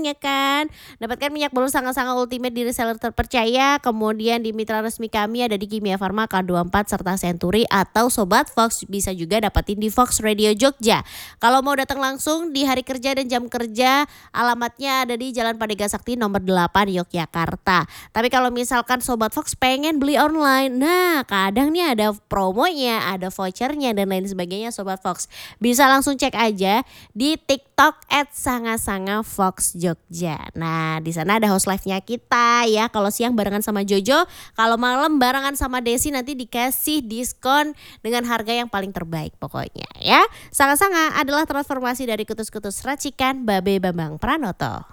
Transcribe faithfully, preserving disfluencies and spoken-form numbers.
ya kan. Dapatkan minyak bolu Sanga-Sanga Ultimate di reseller terpercaya, kemudian di mitra resmi kami ada di Kimia Farma, K dua puluh empat serta Century, atau Sobat Fox bisa juga dapetin di Fox Radio Jogja. Kalau mau datang langsung di hari kerja dan jam kerja, alamatnya ada di Jalan Padega Sakti nomor delapan Yogyakarta. Tapi kalau misalkan Sobat Fox pengen beli online, nah kadang nih ada promonya, ada vouchernya dan lain sebagainya Sobat Fox. Bisa langsung cek aja di TikTok at Sanga-Sanga Fox Jogja. Nah di sana ada host live-nya kita ya. Kalau siang barengan sama Jojo, kalau malam barengan sama Desi nanti dikasih diskon dengan harga yang paling terbaik pokoknya ya. Sanga-Sanga adalah transformasi dari kutus-kutus racikan Babe Bambang Pranoto.